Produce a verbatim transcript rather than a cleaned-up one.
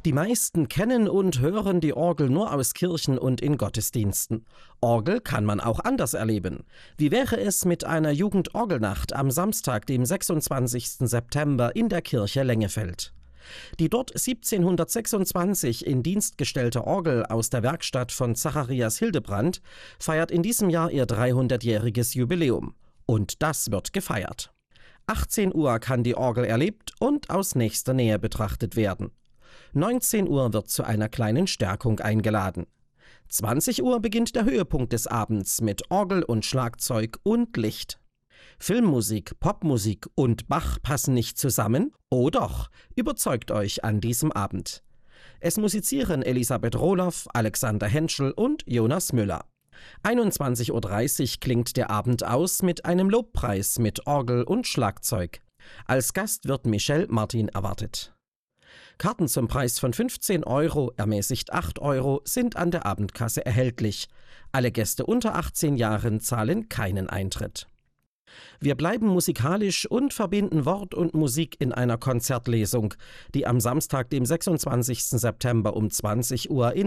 Die meisten kennen und hören die Orgel nur aus Kirchen und in Gottesdiensten. Orgel kann man auch anders erleben. Wie wäre es mit einer Jugendorgelnacht am Samstag, dem sechsundzwanzigsten September in der Kirche Lengefeld? Die dort siebzehnhundertsechsundzwanzig in Dienst gestellte Orgel aus der Werkstatt von Zacharias Hildebrand feiert in diesem Jahr ihr dreihundertjähriges Jubiläum. Und das wird gefeiert. achtzehn Uhr kann die Orgel erlebt und aus nächster Nähe betrachtet werden. neunzehn Uhr wird zu einer kleinen Stärkung eingeladen. zwanzig Uhr beginnt der Höhepunkt des Abends mit Orgel und Schlagzeug und Licht. Filmmusik, Popmusik und Bach passen nicht zusammen? Oh doch, überzeugt euch an diesem Abend. Es musizieren Elisabeth Rohloff, Alexander Henschel und Jonas Müller. einundzwanzig Uhr dreißig klingt der Abend aus mit einem Lobpreis mit Orgel und Schlagzeug. Als Gast wird Michel Martin erwartet. Karten zum Preis von fünfzehn Euro, ermäßigt acht Euro, sind an der Abendkasse erhältlich. Alle Gäste unter achtzehn Jahren zahlen keinen Eintritt. Wir bleiben musikalisch und verbinden Wort und Musik in einer Konzertlesung, die am Samstag, dem sechsundzwanzigsten September um zwanzig Uhr in